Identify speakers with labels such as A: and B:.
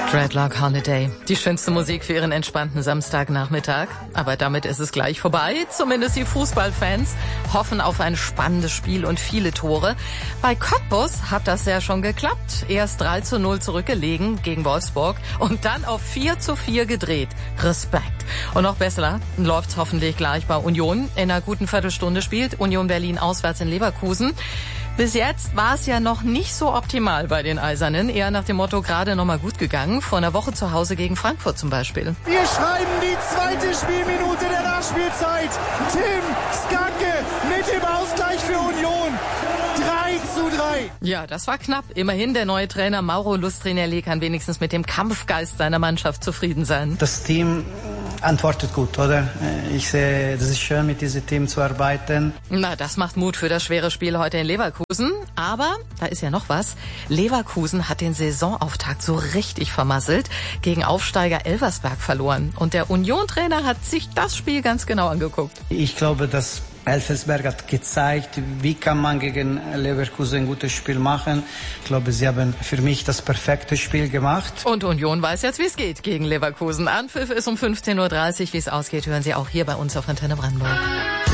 A: Dreadlock Holiday. Die schönste Musik für Ihren entspannten Samstagnachmittag. Aber damit ist es gleich vorbei. Zumindest die Fußballfans hoffen auf ein spannendes Spiel und viele Tore. Bei Cottbus hat das ja schon geklappt. Erst 3:0 zurückgelegen gegen Wolfsburg und dann auf 4:4 gedreht. Respekt. Und noch besser läuft's hoffentlich gleich bei Union. In einer guten Viertelstunde spielt Union Berlin auswärts in Leverkusen. Bis jetzt war es ja noch nicht so optimal bei den Eisernen. Eher nach dem Motto, gerade noch mal gut gegangen. Vor einer Woche zu Hause gegen Frankfurt zum Beispiel.
B: Wir schreiben die zweite Spielminute der Nachspielzeit. Tim Skanke mit dem Ausgleich für Union. 3:3.
A: Ja, das war knapp. Immerhin, der neue Trainer Mauro Lustrinelli kann wenigstens mit dem Kampfgeist seiner Mannschaft zufrieden sein.
C: Das Team antwortet gut, oder? Ich sehe, das ist schön, mit diesem Team zu arbeiten.
A: Na, das macht Mut für das schwere Spiel heute in Leverkusen. Aber, da ist ja noch was, Leverkusen hat den Saisonauftakt so richtig vermasselt, gegen Aufsteiger Elversberg verloren. Und der Union-Trainer hat sich das Spiel ganz genau angeguckt.
C: Ich glaube, dass Elversberg hat gezeigt, wie kann man gegen Leverkusen ein gutes Spiel machen. Ich glaube, sie haben für mich das perfekte Spiel gemacht.
A: Und Union weiß jetzt, wie es geht gegen Leverkusen. Anpfiff ist um 15:30 Uhr. Wie es ausgeht, hören Sie auch hier bei uns auf Antenne Brandenburg.